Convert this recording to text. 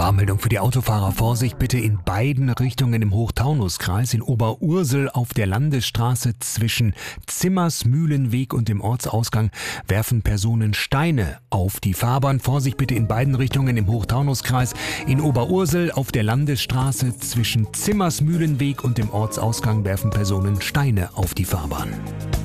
Warnmeldung für die Autofahrer. Vorsicht bitte in beiden Richtungen im Hochtaunuskreis. In Oberursel auf der Landesstraße zwischen Zimmersmühlenweg und dem Ortsausgang werfen Personen Steine auf die Fahrbahn. Vorsicht bitte in beiden Richtungen im Hochtaunuskreis. In Oberursel auf der Landesstraße zwischen Zimmersmühlenweg und dem Ortsausgang werfen Personen Steine auf die Fahrbahn.